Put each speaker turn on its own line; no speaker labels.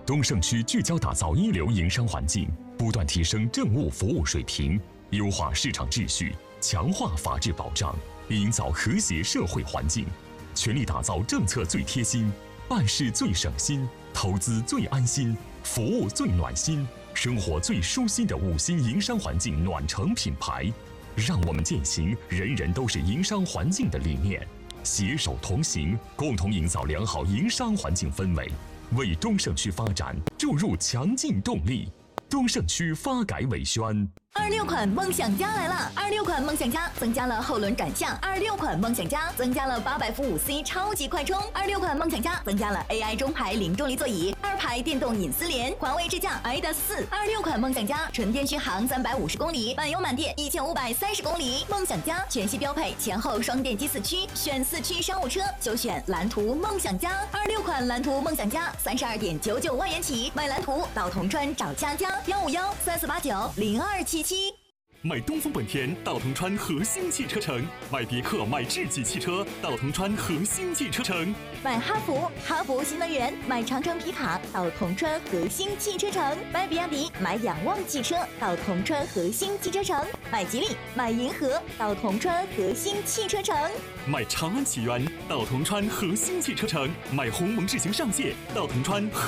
东胜区聚焦打造一流营商环境，不断提升政务服务水平，优化市场秩序，强化法治保障，营造和谐社会环境，全力打造政策最贴心、办事最省心、投资最安心、服务最暖心、生活最舒心的5星营商环境暖城品牌。让我们践行人人都是营商环境的理念，携手同行，共同营造良好营商环境氛围，为东胜区发展注入强劲动力。东胜区发改委宣。
26款梦想家来了！26款梦想家增加了后轮转向，26款梦想家增加了800伏5C 超级快充，26款梦想家增加了 AI 中排零重力座椅，2排电动隐私联，环卫支架 iDA4。26款梦想家纯电续航350公里，满油满电1530公里。梦想家全系标配前后双电机4驱，选4驱商务车就选蓝图梦想家。26款蓝图梦想家32.99万元起，买蓝图到铜川找佳佳15134890277。
买东风本田到铜川和兴汽车城，买别克买智己汽车到铜川和兴汽车城，
买哈弗新能源，买长城皮卡到铜川和兴汽车城，买比亚迪买仰望汽车到铜川和兴汽车城，买吉利买银河到铜川和兴汽车城，
买长安启源到铜川和兴汽车城，买鸿蒙智行上界到铜川。